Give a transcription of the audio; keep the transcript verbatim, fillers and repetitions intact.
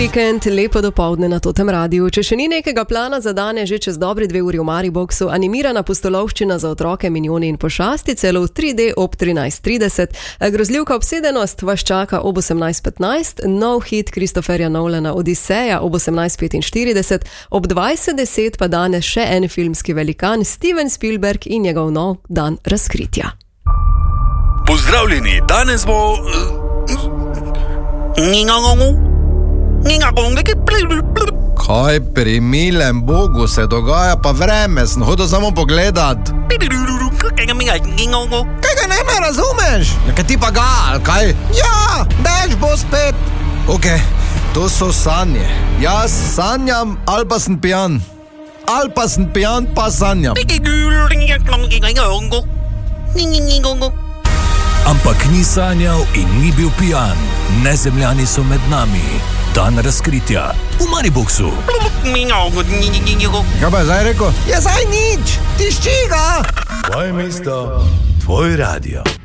Vikend, lepo dopoldne na Totem radiju. Če še ni nekega plana za danes, že čez dobri dve uri v Mariboxu, animirana pustolovščina za otroke, minjoni in pošasti, celo v tri D ob trinajst trideset. Grozljivka obsedenost vas čaka ob osemnajst petnajst, nov hit Christopherja Nolana Odiseja ob osemnajst petinštirideset, ob dvajset deset pa danes še en filmski velikan Steven Spielberg in njegov nov dan razkritja. Pozdravljeni, danes bo... Kaj pri milem Bogu se dogaja, pa vreme, sem hodil samo pogledat. Kaj ga ne me razumeš? Ja, kaj ti pa ga, ali kaj? Ja, dež bo spet. Ok, to so sanje. Jaz sanjam, ali pa sem pijan. Ali pa sem pijan, pa sanjam. Ampak ni sanjal in ni bil pijan. Nezemljani so med nami. Dan razkritja v Mariboxu. Kaj pa je zdaj rekel? Je zdaj nič, tišči ga. Tvoje mesto, tvoj radio.